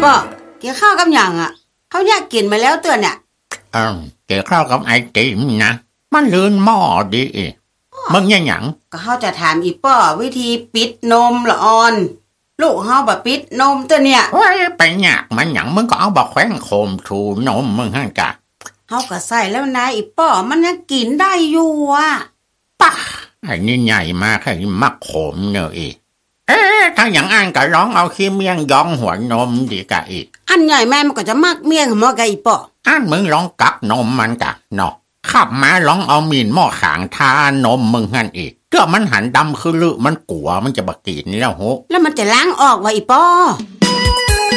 ป้อกินข้าวกับหยังอ่ะเขาอยากกินมาแล้วเตือนเนี่ยเกี่ยวข้าวกับไอติมนะมันลื่นหม้อดีมึงยังหยังก็เขาจะถามอีป้อวิธีปิดนมละออนลูกเฮาบ่ปิดนมเตือนเนี่ยโอ้ยไปหยากมันหยังมึงก็เอาบักแขวนโคมถูนมมึงหั่นกะเฮาก็ใส่แล้วนายอีป้อมันยังกินได้อยู่อ่ะป่ะไอ้นี่ใหญ่มากไอ้นี่มักโขมเนอะถ้าอย่างอ่านก็ร้องเอาขี้เมี่ยงยองหัวนมดีกะอันใหญ่แม่มันก็จะมักเมี่ยงหม้อกับอีป้ออ่านมึงร้องกักนมมันกะเนาะขับมาร้องเอามีนหม้อขางทานมมึงหั่นเจ้ามันหันดำคือลือมันกลัวมันจะบักกีดนี่แล้วโหแล้วมันจะล้างออกว่าอีป้อ